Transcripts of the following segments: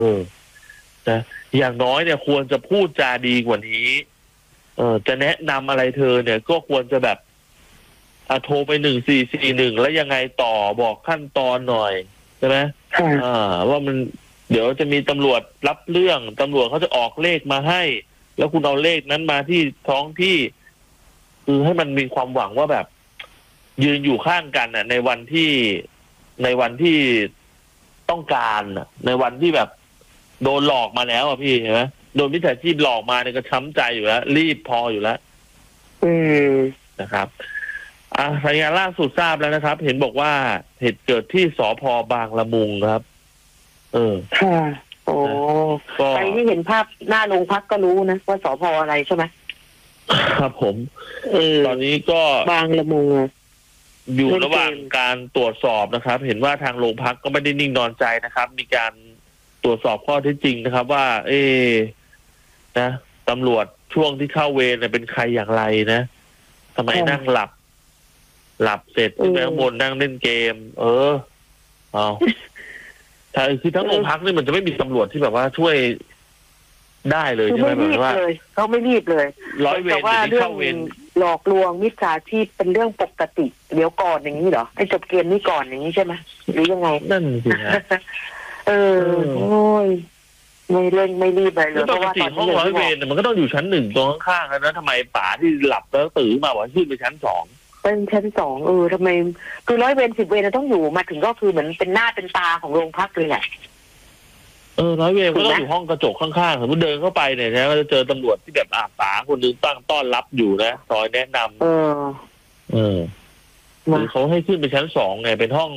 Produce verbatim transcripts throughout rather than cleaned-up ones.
เออนะอย่างน้อยเนี่ยควรจะพูดจาดีกว่านี้เออจะแนะนำอะไรเธอเนี่ยก็ควรจะแบบอ่ะโทรไปหนึ่งสี่สี่หนึ่งแล้วยังไงต่อบอกขั้นตอนหน่อยใช่ไหมอ่าว่ามันเดี๋ยวจะมีตำรวจรับเรื่องตำรวจเขาจะออกเลขมาให้แล้วคุณเอาเลขนั้นมาที่ท้องที่คือให้มันมีความหวังว่าแบบ ยืนอยู่ข้างกันน่ะในวันที่ในวันที่ต้องการน่ะในวันที่แบบโดนหลอกมาแล้วอ่ะพี่เห็นไหมโดนมิจฉาชีพหลอกมาเนี่ยก็ช้ำใจอยู่แล้วรีบพออยู่แล้วอืมนะครับอ่ะรายงานล่าสุดทราบแล้วนะครับ เห็นบอกว่าเหตุเกิดที่สภ.บางละมุงครับ เออค่ะโอ้ใครที่เห็นภาพหน้าโรงพักก็รู้นะว่าสภ.อะไรใช่ไหมครับผมเออตอนนี้ก็บางละมุงอยู่ระหว่างการตรวจสอบนะครับเห็นว่าทางโรงพักก็ไม่ได้นิ่งนอนใจนะครับมีการตรวจสอบข้อเท็จจริงนะครับว่าเอ๊นะตำรวจช่วงที่เข้าเวรเนี่ยเป็นใครอย่างไรนะทำไมนั่งหลับหลับเสร็จขึ้นไปข้างบนนั่งเล่นเกมเออเอาแต่คือทั้งโรงพักนี่มันจะไม่มีตำรวจที่แบบว่าช่วยได้เลยใช่ไหมแบบว่าเขาไม่รีบเลยร้อยเวรที่เข้าเวรหลอกลวงมิจฉาชีพเป็นเรื่องปกติเดี๋ยวก่อนอย่างนี้เหรอไอ้จบเกมนี้ก่อนอย่างนี้ใช่ไหมหรือยังไงนั่นสิฮะเออโอ้ยไม่เร่งไม่รีบเลยเลยเพราะว่าตอนห้องร้อยเวรมันก็ต้องอยู่ชั้นหนึ่งตรงข้างๆแล้วทำไมป๋าที่หลับแล้วตื่นมาว่าขึ้นไปชั้นสองเป็นชั้นสองเออทำไมคือร้อยเวรสิบเวรต้องอยู่มาถึงก็คือเหมือนเป็นหน้าเป็นตาของโรงพักเลยแหละเออร้อยเวรก็ต้องอยู่ห้องกระจกข้างๆสมมติเดินเข้าไปเนี่ยนะก็จะเจอตำรวจที่แบบอาป๋าคนนึงตั้งต้อนรับอยู่นะคอยแนะนำเออเออหรือเขาให้ขึ้นไปชั้นสองไงเป็นห้อง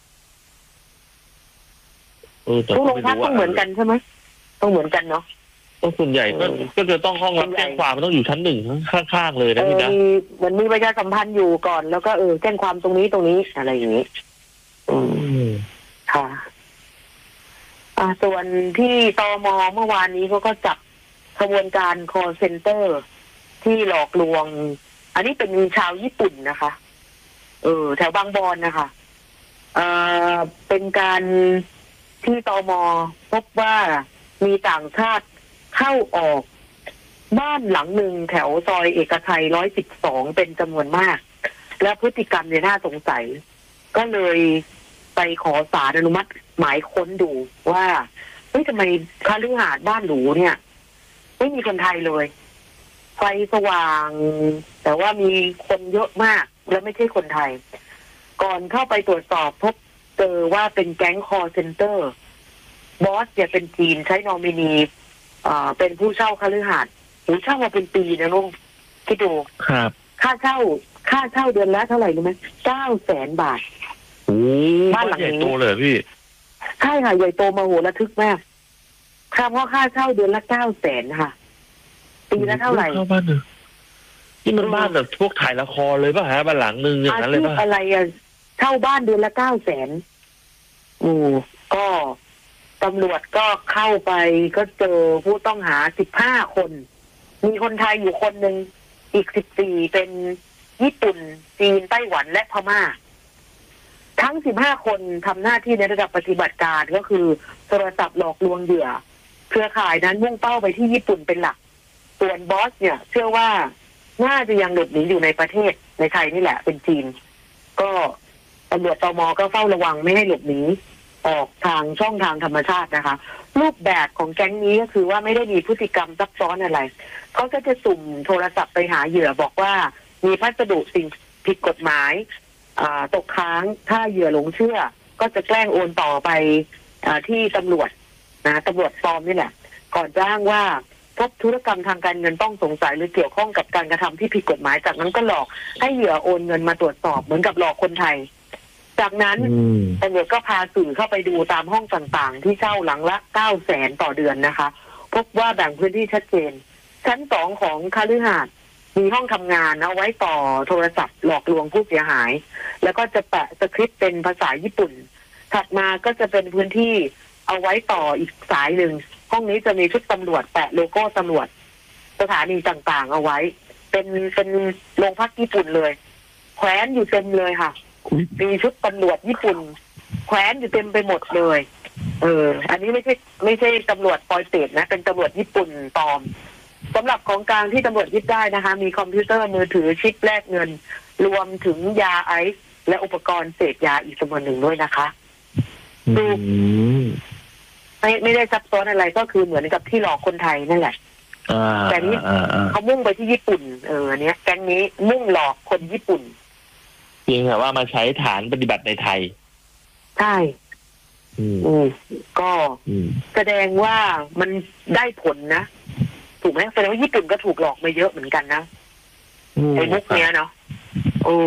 เออแต่ทุกโรงพักต้องเหมือนกันใช่ไหมต้องเหมือนกันเนาะก็ส่วนใหญ่ก็ก็จะต้องห้องรับแจ้งความมันต้องอยู่ชั้นหนึ่งข้างๆเลยนะพี่นะเหมือนมีประชาสัมพันธ์อยู่ก่อนแล้วก็เออแจ้งความตรงนี้ตรงนี้อะไรอย่างนี้อืมค่ะอ่าส่วนที่ตม.เมื่อวานนี้เขาก็จับขบวนการ call center ที่หลอกลวงอันนี้เป็นชาวญี่ปุ่นนะคะเออแถวบางบอนนะคะเอ่อเป็นการที่ตม.พบว่ามีต่างชาติเข้าออกบ้านหลังหนึ่งแถวซอยเอกชัยร้อยสิบสองเป็นจำนวนมากและพฤติกรรมเนี่ยน่าสงสัยก็เลยไปขอศาลอนุมัติหมายค้นดูว่าเฮ้ยทำไมคฤหาสน์บ้านหรูเนี่ยไม่มีคนไทยเลยไฟสว่างแต่ว่ามีคนเยอะมากและไม่ใช่คนไทยก่อนเข้าไปตรวจสอบพบเจอว่าเป็นแก๊งคอร์เซ็นเตอร์บอสเนี่ยเป็นจีนใช้นอมินีอ่าเป็นผู้เช่าคฤหาสน์หรือเช่ามาเป็นปีนะลุงคิดดูครับค่าเช่าค่าเช่าเดือนละเท่าไหร่รู้ไหมเก้าแสนบาทบ้านหลังนี้ใหญ่โตเลยพี่ใช่ค่ะใหญ่โตมโหระทึกมากค่าเพราะค่าเช่าเดือนละเก้าแสนค่ะปีละเท่าไหร่บ้านหนึ่งนี่มันบ้านแบบพวกถ่ายละครเลยป่ะฮะบ้านหลังนึงอย่างนั้นเลยป่ะอะไรอะเช่าบ้านเดือนละเก้าแสนโอ้ก็ตำรวจก็เข้าไปก็เจอผู้ต้องหาสิบห้าคนมีคนไทยอยู่คนหนึ่งอีกสิบสี่เป็นญี่ปุ่นจีนไต้หวันและพม่าทั้งสิบห้าคนทำหน้าที่ในระดับปฏิบัติการก็คือโทรศัพท์หลอกลวงเหยื่อเครือข่ายนั้นมุ่งเป้าไปที่ญี่ปุ่นเป็นหลักส่วนบอสเนี่ยเชื่อว่าน่าจะยังหลบหนีอยู่ในประเทศในไทยนี่แหละเป็นจีนก็ตำรวจตม.ก็เฝ้าระวังไม่ให้หลบหนีออกทางช่องทางธรรมชาตินะคะรูปแบบของแก๊งนี้ก็คือว่าไม่ได้มีพฤติกรรมซับซ้อนอะไรเขาก็จะสุ่มโทรศัพท์ไปหาเหยื่อบอกว่ามีพัสดุสิ่งผิดกฎหมายตกค้างถ้าเหยื่อหลงเชื่อก็จะแกล้งโอนต่อไปที่ตำรวจนะตำรวจปลอมนี่แหละก่อนจะอ้างว่าพบธุรกรรมทางการเงินต้องสงสัยหรือเกี่ยวข้องกับการกระทำที่ผิดกฎหมายจากนั้นก็หลอกให้เหยื่อโอนเงินมาตรวจสอบเหมือนกับหลอกคนไทยจากนั้นตำรวจก็พาสื่อเข้าไปดูตามห้องต่างๆที่เช่าหลังละเก้าแสนต่อเดือนนะคะพบว่าแบ่งพื้นที่ชัดเจนชั้นสองของคฤหาสน์มีห้องทำงานเอาไว้ต่อโทรศัพท์หลอกลวงผู้เสียหายแล้วก็จะแปะสคริปต์เป็นภาษาญี่ปุ่นถัดมาก็จะเป็นพื้นที่เอาไว้ต่ออีกสายหนึ่งห้องนี้จะมีชุดตำรวจแปะโลโก้ตำรวจสถานีต่างๆเอาไว้เป็นเป็นโรงพักญี่ปุ่นเลยแขวนอยู่เต็มเลยค่ะมีชุดตำรวจญี่ปุ่นแขวนอยู่เต็มไปหมดเลยเออ อันนี้ไม่ใช่ไม่ใช่ตำรวจปอยเปตนะเป็นตำรวจญี่ปุ่นปลอมสำหรับของกลางที่ตำรวจยึดได้นะคะมีคอมพิวเตอร์มือถือชิปแลกเงินรวมถึงยาไอซ์และอุปกรณ์เสพยาอีกจำนวนหนึ่งด้วยนะคะดูไม่ไม่ได้ซับซ้อนอะไรก็คือเหมือนกับที่หลอกคนไทยนั่นแหละแต่นี้เขามุ่งไปที่ญี่ปุ่นเออเนี้ยแก๊งนี้มุ่งหลอกคนญี่ปุ่นเพียงแต่ว่ามาใช้ฐานปฏิบัติในไทยใช่อืมก็แสดงว่ามันได้ผลนะถูกไหมแสดงว่าญี่ปุ่นก็ถูกหลอกมาเยอะเหมือนกันนะไอ้มุกเนี้ยเนาะโอ้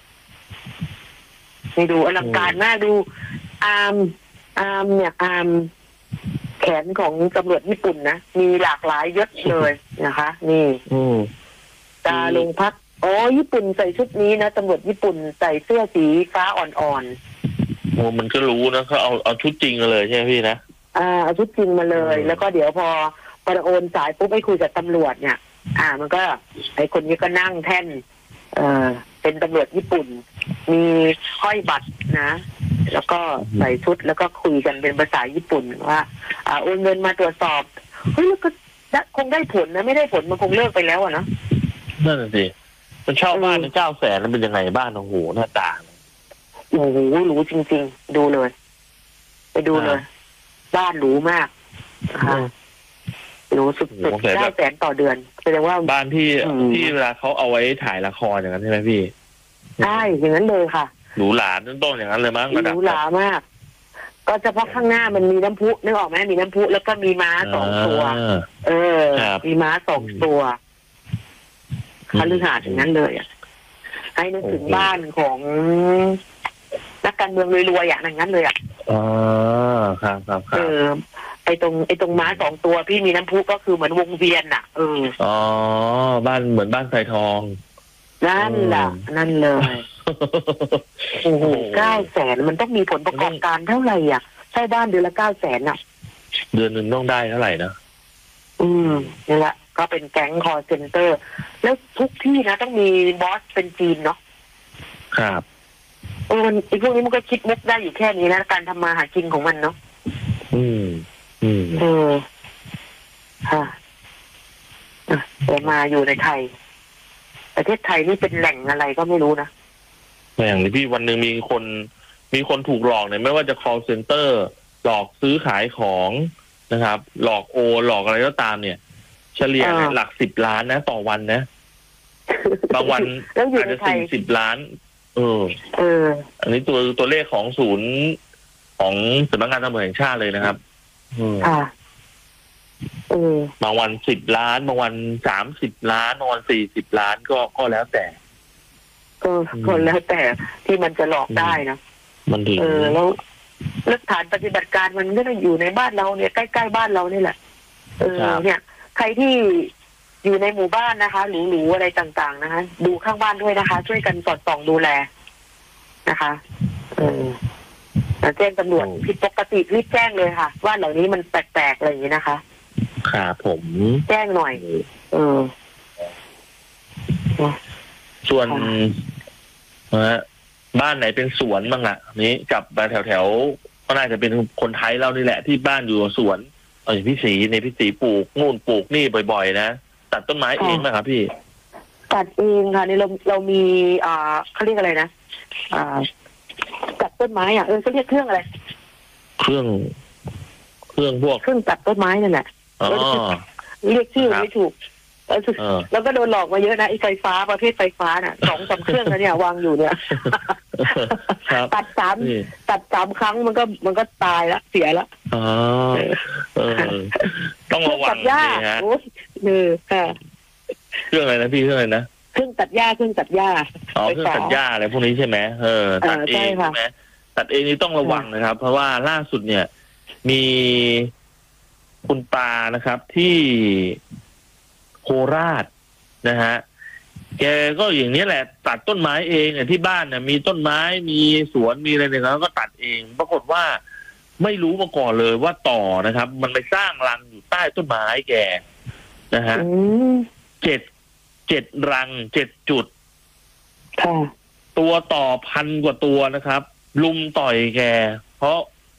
นี่ดูอลังการมากดูอาร์มอาร์มเนี่ยอาร์มแขนของตำรวจญี่ปุ่นนะมีหลากหลายยศเลยนะคะนี่ตาลงพักอ๋อญี่ปุ่นใส่ชุดนี้นะตำรวจญี่ปุ่นใส่เสื้อสีฟ้าอ่อนๆโอ้มันก็รู้นะเขาเอาเอาชุดจริงมาเลยใช่ไหมพี่นะอ่าเอาชุดจริงมาเลยแล้วก็เดี๋ยวพอพอโอนสายปุ๊บไปคุยกับตำรวจเนี่ยอ่ามันก็ไอ้คนนี้ก็นั่งแท่นเอ่อเป็นตำรวจญี่ปุ่นมีห้อยบัตรนะแล้วก็ใส่ชุดแล้วก็คุยกันเป็นภาษาญี่ปุ่นว่าอ่าโอนเงินมาตรวจสอบเฮ้ยแล้วก็คงได้ผลนะไม่ได้ผลมันคงเลิกไปแล้วอะเนาะนั่นน่ะสิมันเช่าบ้านเก้าแสนแล้วเป็นยังไงบ้านโอ้โหหน้าต่างโอ้โหรู้จริงๆดูเลยไปดูเลยบ้านหรูมากนะคะหรูสุดๆเก้าแสนต่อเดือนแสดงว่าบ้านที่ที่เวลาเขาเอาไว้ถ่ายละครอย่างนั้นใช่ไหมพี่ใช่อย่างนั้นเลยค่ะหรูหราต้นๆอย่างนั้นเลยมั้งหรูหรามากก็เฉพาะข้างหน้ามันมีน้ำพุนึกออกไหมมีน้ำพุแล้วก็มีม้าสองตัวเออมีม้าสองตัวคฤหาสน์อย่างนั้นเลยอ่ะให้นึกถึงบ้านของนักการเมืองรวยๆอย่างนั้นเลยอ่ะอ๋อครับครับเออไอ้ตรงไอ้ตรงม้าสองตัวพี่มีน้ำพุก็คือเหมือนวงเวียนอ่ะเอออ๋อบ้านเหมือนบ้านไทรทองนั่นแหละนั่นเลยโอ้โหเก้าแสนมันต้องมีผลประกอบการเท่าไหร่อ่ะใช่บ้านเดือนละเก้าแสนอ่ะเดือนหนึ่งต้องได้เท่าไหร่นะอืมนี่แหละก็เป็นแก๊งคอร์เซ็นเตอร์แล้วทุกที่นะต้องมีบอสเป็นจีนเนาะครับเออมันไอ้พวกนี้มันก็คิดมุกได้อยู่แค่นี้นะการทำมาหากินของมันเนาะอืมอืมเออค่ะแต่มาอยู่ในไทยประเทศไทยนี่เป็นแหล่งอะไรก็ไม่รู้นะแหล่งที่พี่วันหนึ่งมีคนมีคนถูกหลอกเนี่ยไม่ว่าจะ call center หลอกซื้อขายของนะครับหลอกโอหลอกอะไรก็ตามเนี่ยเฉลี่ยหลักสิบล้านนะต่อวันนะบางวันอาจจะสี่สิบล้านเออเอออันนี้ตัวตัวเลขของศูนย์ของสำนักงานตำรวจแห่งชาติเลยนะครับค่ะเออบางวันสิบล้านบางวันสามสิบล้านบางวันสี่สิบล้านก็ก็แล้วแต่ก็ก็แล้วแต่ที่มันจะหลอกได้นะมันถึงเออแล้วแล้วฐานปฏิบัติการมันก็ต้องอยู่ในบ้านเราเนี่ยใกล้ๆบ้านเรานี่แหละเออเนี่ยใครที่อยู่ในหมู่บ้านนะคะหรูๆอะไรต่างๆนะคะดูข้างบ้านด้วยนะคะ ช่วยกันสอดส่องดูแลนะคะเออแจ้งตำรวจผิดปกติรีบแจ้งเลยค่ะว่าเหล่านี้มันแปลกๆอะไรอย่างนี้นะคะครับผมแจ้งหน่อยเออส่วนนะบ้านไหนเป็นสวนบ้างอ่ะนี้กลับมาแถวๆก็น่าจะเป็นคนไทยเรานี่แหละที่บ้านอยู่สวนเออพี่ศรีในพี่ศรีปลูกนู่นปลูกนี่บ่อยๆนะตัดต้นไม้เองไหมครับพี่ตัดเองค่ะนี่เราเรามีอ่าเขาเรียกอะไรนะอ่าตัดต้นไม้อ่ะเออเขาเรียกเครื่องอะไรเครื่องเครื่องพวกเครื่องตัดต้นไม้นั่นแหละอ๋อเรียกชื่อไม่ถูกแล้วก็โดนหลอกมาเยอะนะไอ้ไฟฟ้าประเภทไฟฟ้าน่ะสองสามเครื่องแล้วเนี่ยวางอยู่เนี่ยตัดสามตัดสามครั้งมันก็มันก็ตายละเสียละอ๋อเออต้องระวังนี่ฮะเออค่ะเครื่องอะไรนะพี่เครื่องอะไรนะเครื่องตัดหญ้าเครื่องตัดหญ้าอ๋อเครื่องตัดหญ้าอะไรพวกนี้ใช่ไหมเออตัดเองใช่ไหมตัดเองนี่ต้องระวังนะครับเพราะว่าล่าสุดเนี่ยมีคุณตานะครับที่โคราชนะฮะแกก็อย่างนี้แหละตัดต้นไม้เองเนี่ยที่บ้านเนี่ยมีต้นไม้มีสวนมีอะไรเนี่ยแล้วก็ตัดเองปรากฏว่าไม่รู้มาก่อนเลยว่าต่อนะครับมันไปสร้างรังอยู่ใต้ต้นไม้แกนะฮะเจ็ดเจ็ดรังเจ็ดจุดตัวต่อพันกว่าตัวนะครับลุมต่อยแกเพราะ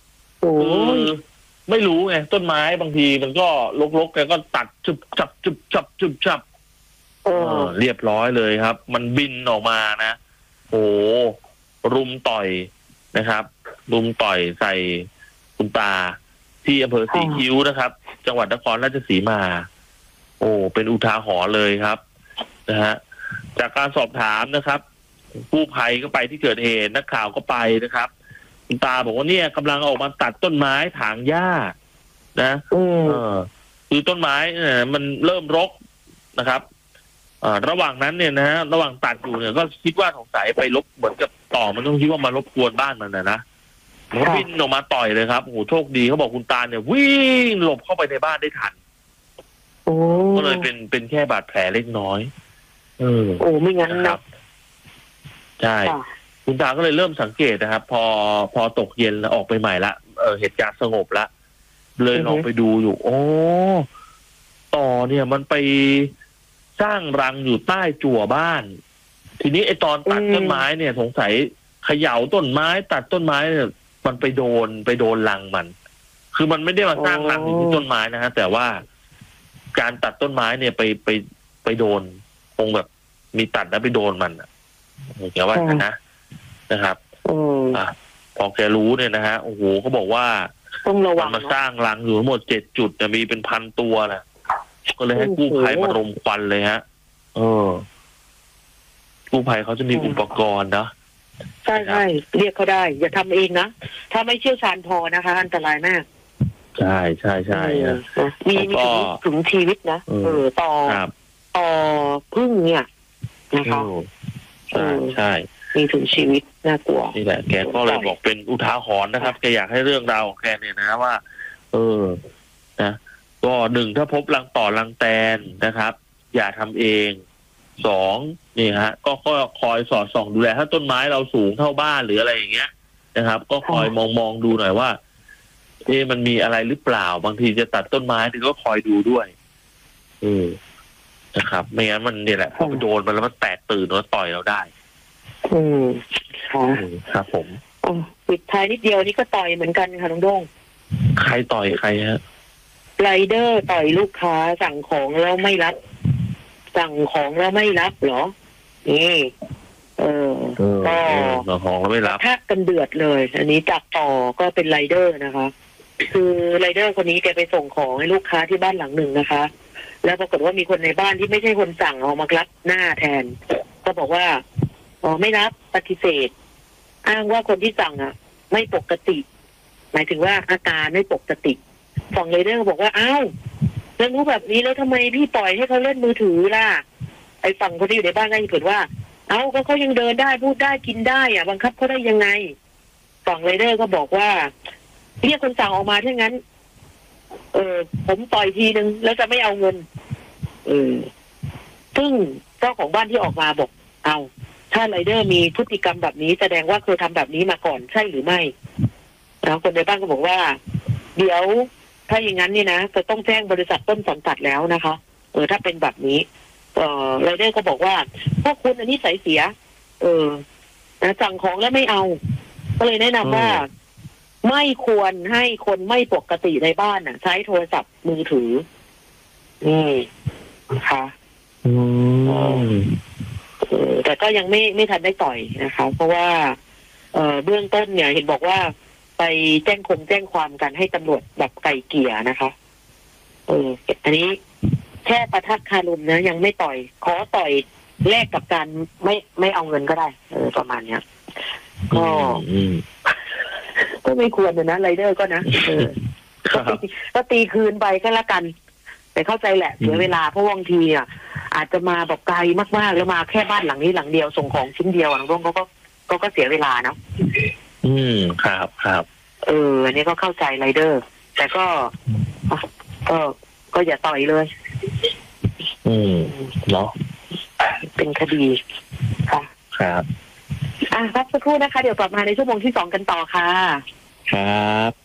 โอ้คือย ไม่รู้ไงต้นไม้บางทีมันก็รกๆแกก็ตัดจุบจับจุบจับจุบจับเอเอออเรียบร้อยเลยครับ มันบินออกมานะโอ้รุมต่อยนะครับ รุมต่อยใส่คุณตาที่อำเภอสีคิ้วนะครับ จังหวัดนครราชสีมา โอ้เป็นอุทาหรณ์เลยครับนะฮะจากการสอบถามนะครับกู้ภัยก็ไปที่เกิดเหตุนักข่าวก็ไปนะครับคุณตาบอกว่าเนี่ยกำลังออกมาตัดต้นไม้ถางหญ้านะอืมเออคือต้นไม้เนี่ยมันเริ่มรกนะครับเอ่อระหว่างนั้นเนี่ยนะฮะระหว่างตัดอยู่เนี่ยก็คิดว่าสงสัยไปรบเหมือนกับต่อมันต้องคิดว่ามารบกวนบ้านมันนะนะมันก็บินออกมาต่อยเลยครับโอ้โหโชคดีเขาบอกคุณตาเนี่ยวิ่งหลบเข้าไปในบ้านได้ทันโอ้ก็เลยเป็นเป็นแค่บาดแผลเล็กน้อยเออโอ้ไม่งั้นนะคนะรับใช่ค่ะคุณตาก็เลยเริ่มสังเกตนะครับ พอพอตกเย็นแล้วออกไปใหม่ละเออเหตุการณ์สงบละเลยลองไปดูอยู่ โอ้ต่อเนี่ยมันไปสร้างรังอยู่ใต้จั่วบ้าน ทีนี้ไอตอนตัดต้นไม้เนี่ยสงสัยเขย่าต้นไม้ ตัดต้นไม้เนี่ยมันไปโดนไปโดนรังมัน คือมันไม่ได้มาสร้างรังอยู่ที่ต้นไม้นะฮะแต่ว่าการตัดต้นไม้เนี่ยไปไปไปโดนคงแบบมีตัดแล้วไปโดนมันอ่ะแกว่าอย่างนั้นนะนะครับอืมอ่ะพอแกรู้เนี่ยนะฮะโอ้โหเขาบอกว่าต้องระมัวัน งมาเนอะสร้างรังอยู่ทั้งหมดเจ็ดจุดเนี่ยมีเป็นพันตัวนะก็เลยให้กู้ภัยมารมควันเลยฮะ เออ กู้ภัยเขาจะมีอุปกรณ์นะใช่ใช่เรียกเขาได้ อย่าทำเองนะ ถ้าไม่เชี่ยวชาญพอนะคะ อันตรายมากใช่ใช่ใช่ฮะเออมีมีแล้วก็ถึงถึงชีวิตนะเออเออต่อครับต่อพึ่งเนี่ยนะคะอืมใช่ใช่มีถึงชีวิตน่ากลัวนี่แหละแกก็เลยบอกเป็นอุทาหรณ์นะครับแกอยากให้เรื่องราวของแกเนี่ยนะว่า เออนะก็หนึ่งถ้าพบรังต่อรังแตนนะครับ อย่าทำเองสองนี่ฮะ ก็ก็คอยสอดส่องดูแลถ้าต้นไม้เราสูงเท่าบ้านหรืออะไรอย่างเงี้ยนะครับ ก็คอยมองมองดูหน่อยว่าเอ๊ะมันมีอะไรหรือเปล่าบางทีจะตัดต้นไม้นี่ก็คอยดูด้วยเออนะครับ ไม่งั้นมันเนี่ยแหละพอไปโดนมันแล้วมันแตกตื่นแล้วต่อยเราได้อืมค่ะอืมครับผมอ๋อปิดท้ายนิดเดียวนี่ก็ต่อยเหมือนกันค่ะน้องโด้งใครต่อยใครฮะไรเดอร์ต่อยลูกค้าสั่งของแล้วไม่รับ สั่งของแล้วไม่รับเหรอ นี่ เออเออก็เออของเราไม่รับทักกันเดือดเลย อันนี้จากต่อก็เป็นไรเดอร์นะคะ คือไรเดอร์คนนี้แกไปส่งของให้ลูกค้าที่บ้านหลังหนึ่งนะคะ แล้วปรากฏว่ามีคนในบ้านที่ไม่ใช่คนสั่งเอามารับหน้าแทน ก็บอกว่าอ๋อไม่รับปฏิเสธ อ้างว่าคนที่สั่งอ่ะ ไม่ปกติ หมายถึงว่าอาการไม่ปกติฝั่งไรเดอร์ก็บอกว่าอ้าวแล้วรู้แบบนี้แล้วทำไมพี่ปล่อยให้เขาเล่นมือถือล่ะไอ้ฝั่งคนที่อยู่ในบ้านก็ยังเกิดว่า เอ้าก็เขายังเดินได้พูดได้กินได้อ่ะบังคับเขาได้ยังไงฝั่งไรเดอร์ก็บอกว่าเรียกคนสั่งออกมาถ้างั้น เออผมต่อยทีนึงแล้วจะไม่เอาเงิน เออซึ่งเจ้าของบ้านที่ออกมาบอก เอาถ้าไรเดอร์มีพฤติกรรมแบบนี้แสดงว่าเคยทำแบบนี้มาก่อนใช่หรือไม่แล้วคนในบ้านก็บอกว่า เดี๋ยวถ้าอย่างนั้นเนี่ยนะจะต้องแจ้งบริษัทต้นสังกัดแล้วนะคะเออถ้าเป็นแบบนี้เออไรเดอร์ก็บอกว่าพวกคุณอันนี้ใส่เสีย เออนะสั่งของแล้วไม่เอา ก็เลยแนะนำว่า ไม่ควรให้คนไม่ปกติในบ้านน่ะ ใช้โทรศัพท์มือถือนี่ค่ะอืมเออแต่ก็ยังไม่ไม่ทันได้ต่อยนะคะ เพราะว่า เอ่อเบื้องต้นเนี่ย เห็นบอกว่าไปแจ้งคงแจ้งความกันให้ตำรวจแบบไกลเกลี่ยนะคะเอออันนี้แค่ประทัดคารมนะยังไม่ต่อย ขอต่อยแลกกับการไม่ไม่เอาเงินก็ได้ เออประมาณเนี้ย ก็อืมก็ไม่ควรเลยนะไรเดอร์ก็นะเออครับก็ตีคืนไปก็แล้วกัน แต่เข้าใจแหละเสียเวลาเพราะบางทีอ่ะอาจจะมาแบบไกลมากๆแล้วมาแค่บ้านหลังนี้หลังเดียวส่งของชิ้นเดียวหลังร่วงเขาก็ก็ก็เสียเวลาเนาะอืมครับครับเอออันนี้ก็เข้าใจไรเดอร์ แต่ก็อ่ะก็ก็อย่าต่อยเลยอืมเนาะเป็นคดีค่ะครับอ่ะพักสักครู่นะคะ เดี๋ยวกลับมาในชั่วโมงที่สองกันต่อค่ะครับ